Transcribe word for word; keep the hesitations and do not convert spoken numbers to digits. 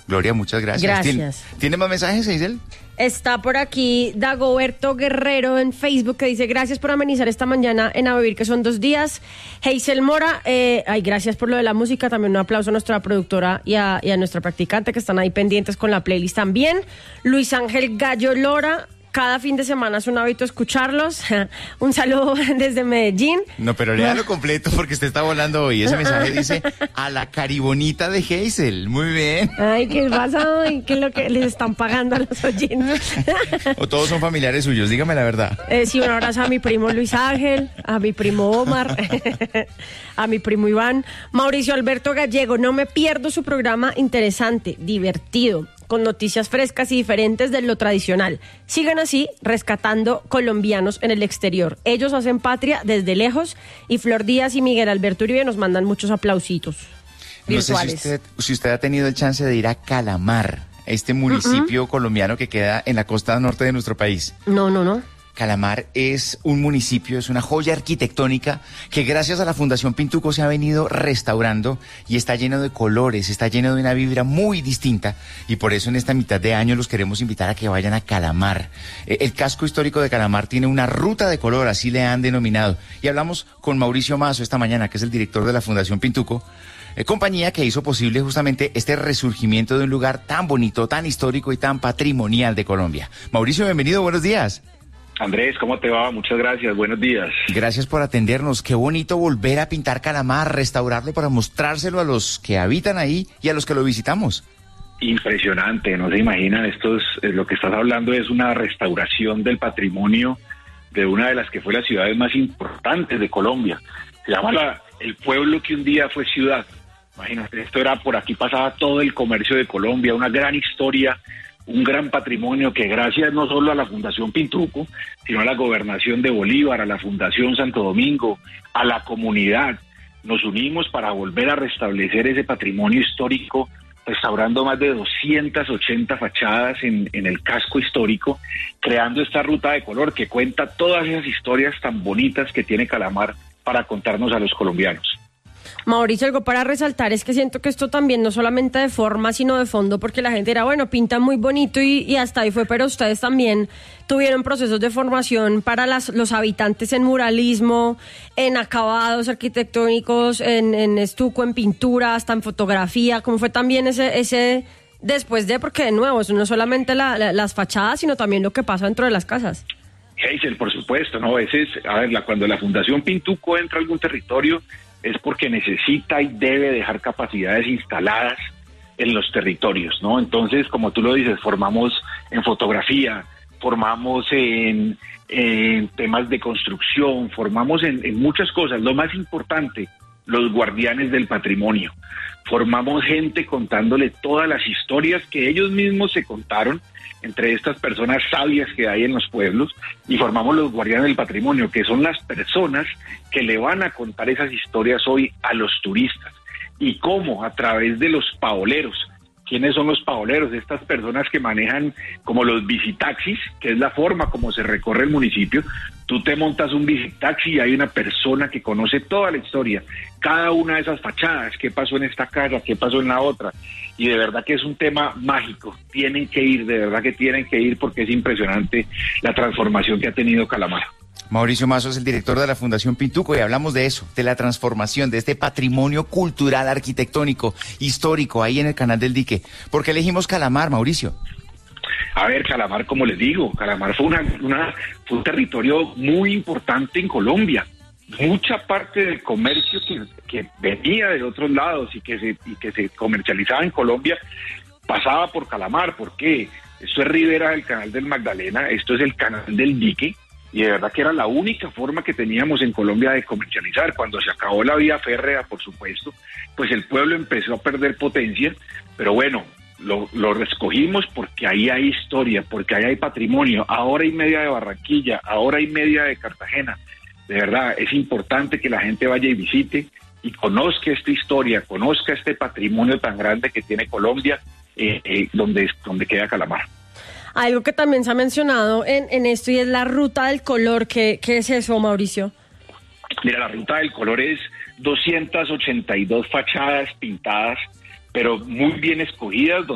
Gloria, muchas gracias. Gracias. ¿Tiene, ¿tiene más mensajes, Hazel? Está por aquí Dagoberto Guerrero en Facebook que dice: gracias por amenizar esta mañana en A Vivir, que son dos días. Hazel Mora, eh, ay, gracias por lo de la música. También un aplauso a nuestra productora y a, y a nuestra practicante que están ahí pendientes con la playlist también. Luis Ángel Gallo Lora, cada fin de semana es un hábito escucharlos. Un saludo desde Medellín. No, pero léalo completo porque usted está volando hoy. Ese mensaje dice: a la caribonita de Hazel. Muy bien. Ay, ¿qué pasa hoy? ¿Qué es lo que les están pagando a los oyentes? ¿O todos son familiares suyos? Dígame la verdad. Eh, sí, un abrazo a mi primo Luis Ángel, a mi primo Omar, a mi primo Iván. Mauricio Alberto Gallego: no me pierdo su programa, interesante, divertido, con noticias frescas y diferentes de lo tradicional. Sigan así, rescatando colombianos en el exterior. Ellos hacen patria desde lejos. Y Flor Díaz y Miguel Alberto Uribe nos mandan muchos aplausitos virtuales. No sé si usted, si usted ha tenido el chance de ir a Calamar, este municipio uh-uh. colombiano que queda en la costa norte de nuestro país. No, no, no. Calamar es un municipio, es una joya arquitectónica que gracias a la Fundación Pintuco se ha venido restaurando y está lleno de colores, está lleno de una vibra muy distinta, y por eso en esta mitad de año los queremos invitar a que vayan a Calamar. El casco histórico de Calamar tiene una ruta de color, así le han denominado, y hablamos con Mauricio Mazo esta mañana, que es el director de la Fundación Pintuco, eh, compañía que hizo posible justamente este resurgimiento de un lugar tan bonito, tan histórico y tan patrimonial de Colombia. Mauricio, bienvenido, buenos días. Andrés, ¿cómo te va? Muchas gracias, buenos días. Gracias por atendernos. Qué bonito volver a pintar Calamar, restaurarlo para mostrárselo a los que habitan ahí y a los que lo visitamos. Impresionante, no se imaginan, esto es, es lo que estás hablando es una restauración del patrimonio de una de las que fue las ciudades más importantes de Colombia. Se llama la, el pueblo que un día fue ciudad. Imagínate, esto era, por aquí pasaba todo el comercio de Colombia, una gran historia, un gran patrimonio que gracias no solo a la Fundación Pintuco, sino a la Gobernación de Bolívar, a la Fundación Santo Domingo, a la comunidad, nos unimos para volver a restablecer ese patrimonio histórico, restaurando más de doscientas ochenta fachadas en, en el casco histórico, creando esta ruta de color que cuenta todas esas historias tan bonitas que tiene Calamar para contarnos a los colombianos. Mauricio, algo para resaltar es que siento que esto también no solamente de forma, sino de fondo, porque la gente era, bueno, pinta muy bonito y, y hasta ahí fue, pero ustedes también tuvieron procesos de formación para las, los habitantes en muralismo, en acabados arquitectónicos, en, en estuco, en pintura, hasta en fotografía. ¿Cómo fue también ese, ese después de? Porque de nuevo, eso no es solamente la, la, las fachadas, sino también lo que pasa dentro de las casas. Hazel, por supuesto, ¿no? Ese es, a ver, la, cuando la Fundación Pintuco entra a algún territorio, es porque necesita y debe dejar capacidades instaladas en los territorios, ¿no? Entonces, como tú lo dices, formamos en fotografía, formamos en, en temas de construcción, formamos en, en muchas cosas. Lo más importante, los guardianes del patrimonio. Formamos gente contándole todas las historias que ellos mismos se contaron entre estas personas sabias que hay en los pueblos, y formamos los guardianes del patrimonio, que son las personas que le van a contar esas historias hoy a los turistas. ¿Y cómo? A través de los paoleros. ¿Quiénes son los paoleros? Estas personas que manejan como los visitaxis, que es la forma como se recorre el municipio. Tú te montas un visitaxi y hay una persona que conoce toda la historia, cada una de esas fachadas, qué pasó en esta casa, qué pasó en la otra. Y de verdad que es un tema mágico. Tienen que ir, de verdad que tienen que ir, porque es impresionante la transformación que ha tenido Calamar. Mauricio Mazo es el director de la Fundación Pintuco y hablamos de eso, de la transformación, de este patrimonio cultural, arquitectónico, histórico, ahí en el Canal del Dique. ¿Por qué elegimos Calamar, Mauricio? A ver, Calamar, como les digo, Calamar fue, una, una, fue un territorio muy importante en Colombia. Mucha parte del comercio que, que venía de otros lados y que, se, y que se comercializaba en Colombia pasaba por Calamar. ¿Por qué? Esto es ribera del Canal del Magdalena, esto es el Canal del Dique, y de verdad que era la única forma que teníamos en Colombia de comercializar. Cuando se acabó la vía férrea, por supuesto, pues el pueblo empezó a perder potencia, pero bueno, lo, lo escogimos porque ahí hay historia, porque ahí hay patrimonio, a hora y media de Barranquilla, a hora y media de Cartagena. De verdad, es importante que la gente vaya y visite y conozca esta historia, conozca este patrimonio tan grande que tiene Colombia, eh, eh, donde, donde queda Calamar. Algo que también se ha mencionado en, en esto y es la ruta del color. ¿Qué, qué es eso, Mauricio? Mira, la ruta del color es doscientas ochenta y dos fachadas pintadas, pero muy bien escogidas,